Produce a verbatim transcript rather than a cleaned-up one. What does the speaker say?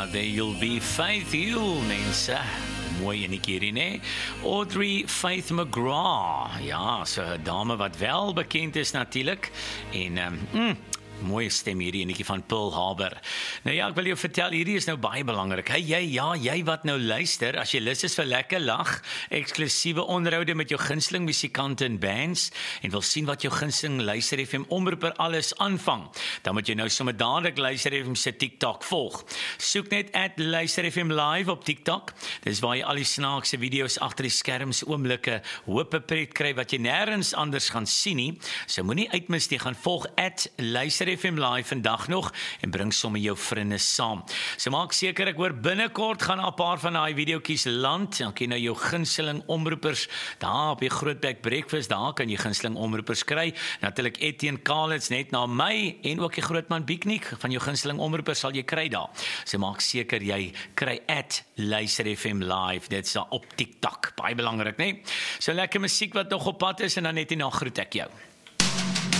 Ja, there you'll be Faith Hill, mense. Mooi enetjie hierdie, né? Audrey Faith McGraw. Ja, so 'n dame wat wel bekend is natuurlik. En um, mm, mooie stem hierdie enetjie van Pearl Harbor. Nou ja, ek wil jou vertel, hierdie is nou baie belangrik. Hey, jy, ja, jy wat nou luister, as jy lus is vir lekker lag, eksklusiewe onderhoude met jou gunsteling musikante en bands, en wil sien wat jou gunsteling Luister F M omroeper alles aanvang, dan moet jy nou sommer dadelik Luister F M se TikTok volg. Soek net at Luister F M Live op TikTok. Dis waar jy al die snaakse video's agter die skerms oomblikke hoop pret kry wat jy nêrens anders gaan sien nie. So moenie uitmis nie, gaan volg at Luister F M Live vandag nog en bring sommer jou vriende saam. So maak seker, ek hoor binnekort gaan 'n paar van daai videoetjies land. Dan kan jy nou jou gunsteling omroepers daar op die Grootbek Breakfast, daar kan jy gunsteling omroepers kry. Natuurlik Etienne Kalitz net na my en ook die Grootman Bieknik van jou gunsteling omroepers sal jy kry daar. So maak seker jy kry at Luister F M Live. Dit's daar op TikTok. Baie belangrik, né? So lekker musiek wat nog op pad is en dan net hierna groet ek jou.